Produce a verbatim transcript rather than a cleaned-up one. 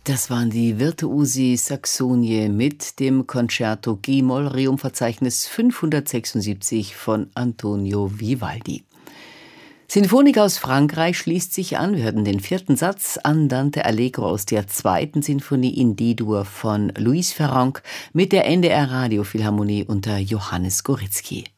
Das waren die Virtuosi Saxonie mit dem Concerto G-Moll Rerum-Verzeichnis fünfhundertsechsundsiebzig von Antonio Vivaldi. Sinfonik aus Frankreich schließt sich an. Wir hörten den vierten Satz Andante Allegro aus der zweiten Sinfonie in D-Dur von Louis Ferrand mit der N D R Radiophilharmonie unter Johannes Gorizki.